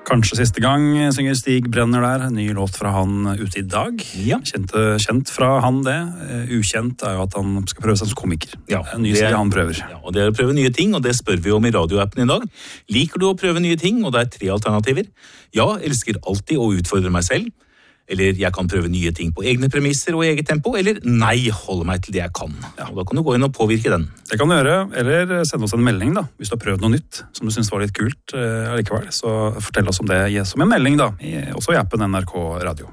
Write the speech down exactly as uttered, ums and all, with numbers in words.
Kanskje siste gang synger Stig Brenner der, en ny låt fra han ute i dag. Ja. Kjent, kjent fra han det. Ukjent er jo at han skal prøve seg som komiker. Ja, en ny side han prøver. Ja, og det er å prøve nye ting, og det spør vi om i radioappen i dag. Liker du å prøve nye ting, og det er tre alternativer. Ja, elsker alltid å utfordre meg selv. Eller jeg kan prøve nye ting på egne premisser og eget tempo. Eller nei, holde meg til det jeg kan. Ja. Og da kan du gå inn og påvirke den. Det kan du gjøre, eller sende oss en melding da, hvis du har prøvd noe nytt som du synes var litt kult eh, allikevel. Så fortell oss om det som en melding da, i, også i appen N R K Radio.